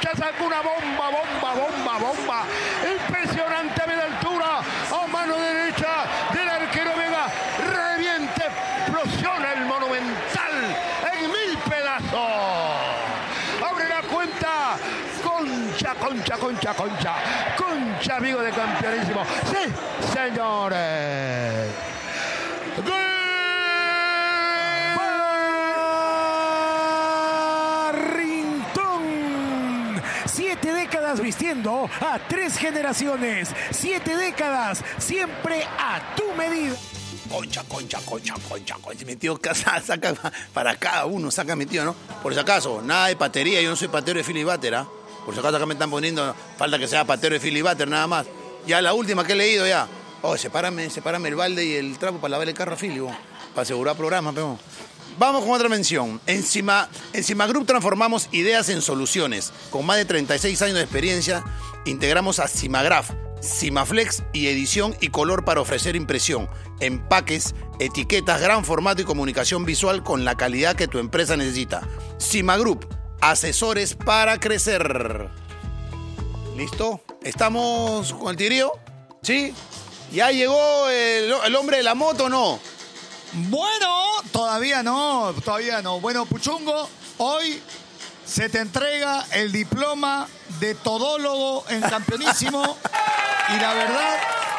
derecha sacó una bomba. Impresionante de altura. A mano derecha del arquero Vega. Reviente, explosiona el Monumental en 1000 pedazos. Abre la cuenta. Concha, amigo de Campeonísimo. Sí, señores. Barrington. 7 décadas vistiendo a 3 generaciones. 7 décadas, siempre a tu medida. Concha. Metido saca para cada uno, saca metido, ¿no? Por si acaso, nada de patería, yo no soy patero de Philly Butter, ¿ah? Por si acaso acá me están poniendo, falta que sea patero de Philly Butter, nada más. Ya la última que he leído ya. Oh, sepárame el balde y el trapo para lavar el carro a Philly, para asegurar programas, pero. Vamos con otra mención. En Cima Group transformamos ideas en soluciones. Con más de 36 años de experiencia, integramos a Cimagraph, Cimaflex y edición y color para ofrecer impresión, empaques, etiquetas, gran formato y comunicación visual con la calidad que tu empresa necesita. Cima Group, asesores para crecer. ¿Listo? ¿Estamos con el tigrío? ¿Sí? ¿Ya llegó el hombre de la moto o no? Bueno, todavía no. Bueno, Puchungo, hoy se te entrega el diploma de todólogo en Campeonísimo. Y la verdad,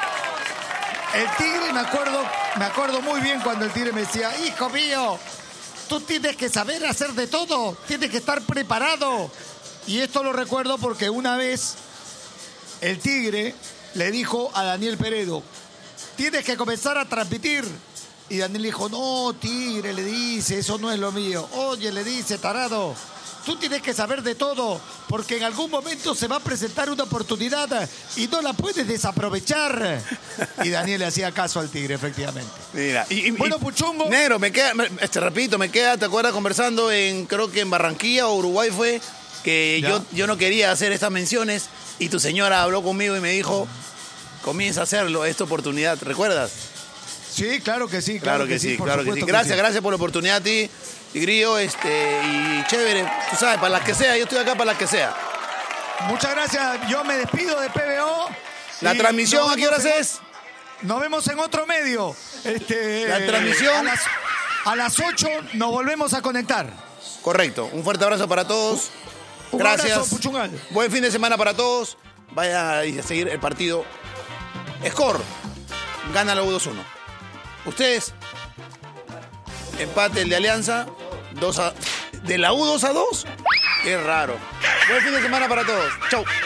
el Tigre, me acuerdo muy bien cuando el Tigre me decía, hijo mío, tú tienes que saber hacer de todo, tienes que estar preparado. Y esto lo recuerdo porque una vez el Tigre le dijo a Daniel Peredo, tienes que comenzar a transmitir. Y Daniel dijo, no, Tigre, le dice, eso no es lo mío. Oye, le dice, tarado, tú tienes que saber de todo, porque en algún momento se va a presentar una oportunidad y no la puedes desaprovechar. Y Daniel le hacía caso al Tigre, efectivamente. Mira, bueno, Puchungo. Negro, me queda, ¿te acuerdas conversando creo que en Barranquilla o Uruguay fue, que yo no quería hacer estas menciones y tu señora habló conmigo y me dijo, comienza a hacerlo, esta oportunidad, ¿recuerdas? Sí, claro que sí. Claro que sí. Gracias por la oportunidad a ti, Tigrillo, y chévere, tú sabes, para las que sea, yo estoy acá para las que sea. Muchas gracias, yo me despido de PBO. ¿La transmisión a qué horas es? Nos vemos en otro medio. La transmisión a las 8 nos volvemos a conectar. Correcto, un fuerte abrazo para todos. Gracias. Abrazo, Puchungal. Buen fin de semana para todos. Vaya a seguir el partido. Score, gana la U 2-1. Ustedes, empate el de Alianza, de la U 2-2. Qué raro. Buen fin de semana para todos. Chau.